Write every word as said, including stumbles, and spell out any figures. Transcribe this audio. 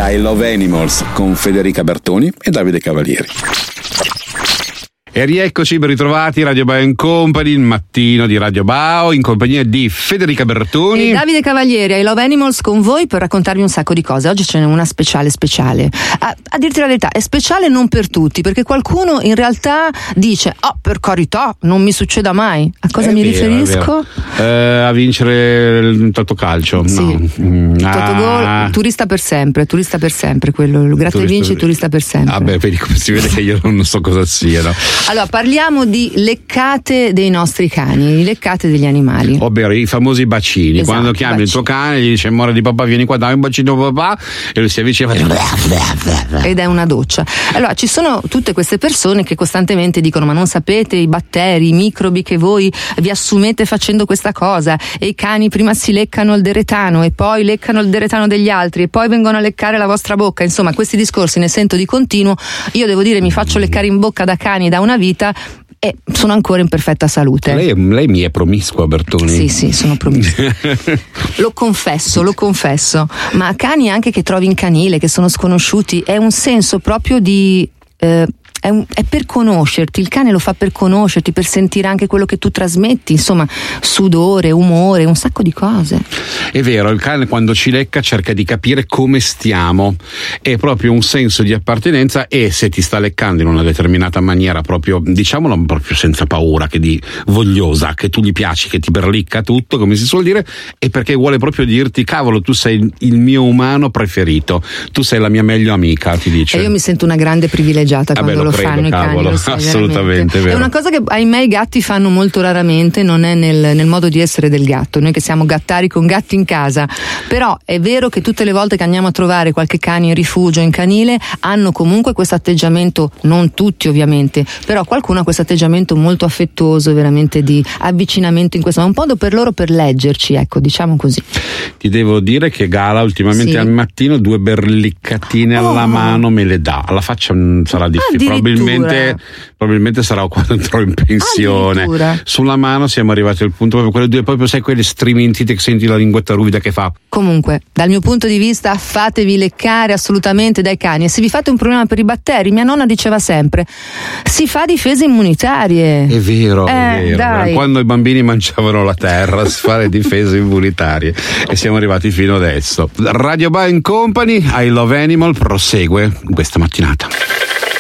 da I Love Animals con Federica Bertoni e Davide Cavalieri. E rieccoci, ben ritrovati, Radio Bao and Company, il mattino di Radio Bao, in compagnia di Federica Bertoni e Davide Cavalieri, I Love Animals, con voi per raccontarvi un sacco di cose. Oggi ce n'è una speciale speciale. A, a dirti la verità, è speciale non per tutti, perché qualcuno in realtà dice: oh, per carità, non mi succeda mai. A cosa è mi vero, riferisco? Eh, a vincere il Totocalcio. Sì. No. Mm, Totogol, ah. turista per sempre, turista per sempre, quello, gratta e vinci, turista per sempre. Ah beh, vedi come si vede che io non so cosa siano. Allora, parliamo di leccate dei nostri cani, leccate degli animali. Ovvero i famosi bacini. Esatto, quando chiami bacini. Il tuo cane, gli dice: amore di papà, vieni qua, dai un bacino papà, e lui si avvicina e fa... ed è una doccia. Allora, ci sono tutte queste persone che costantemente dicono: ma non sapete i batteri, i microbi che voi vi assumete facendo questa cosa, e i cani prima si leccano il deretano e poi leccano il deretano degli altri e poi vengono a leccare la vostra bocca. Insomma, questi discorsi ne sento di continuo. Io devo dire, mi faccio leccare in bocca da cani da una vita e sono ancora in perfetta salute. Lei, lei mi è promiscua, Bertoni? Sì, sì, sono promiscua. Lo confesso, lo confesso. Ma cani anche che trovi in canile, che sono sconosciuti, è un senso proprio di... Eh, È, un, è per conoscerti, il cane lo fa per conoscerti, per sentire anche quello che tu trasmetti, insomma, sudore, umore, un sacco di cose. È vero, il cane quando ci lecca cerca di capire come stiamo, è proprio un senso di appartenenza, e se ti sta leccando in una determinata maniera, proprio, diciamolo, proprio senza paura, che di vogliosa, che tu gli piaci, che ti berlicca tutto, come si suol dire, è perché vuole proprio dirti: cavolo, tu sei il mio umano preferito, tu sei la mia meglio amica, ti dice. E io mi sento una grande privilegiata quando Vabbè, lo credo, fanno cavolo, i cani, lo sai, assolutamente è vero. È una cosa che ahimè i gatti fanno molto raramente, non è nel, nel modo di essere del gatto, noi che siamo gattari con gatti in casa. Però è vero che tutte le volte che andiamo a trovare qualche cane in rifugio, in canile, hanno comunque questo atteggiamento, non tutti ovviamente, però qualcuno ha questo atteggiamento molto affettuoso, veramente di avvicinamento in questo, ma un modo per loro per leggerci, ecco, diciamo così. Ti devo dire che Gala ultimamente sì. al mattino due berliccatine oh. alla mano me le dà, alla faccia sarà difficile, probabilmente, probabilmente sarà quando andrò in pensione. Sulla mano siamo arrivati al punto proprio quelle due, proprio sai quelle strimentite che senti la linguetta ruvida che fa. Comunque, dal mio punto di vista, fatevi leccare assolutamente dai cani, e se vi fate un problema per i batteri, mia nonna diceva sempre: si fa difese immunitarie. È vero, eh, è vero. Dai. Quando i bambini mangiavano la terra, si fa le difese immunitarie, e siamo arrivati fino adesso. Radio Bao and Company, I Love Animal prosegue questa mattinata.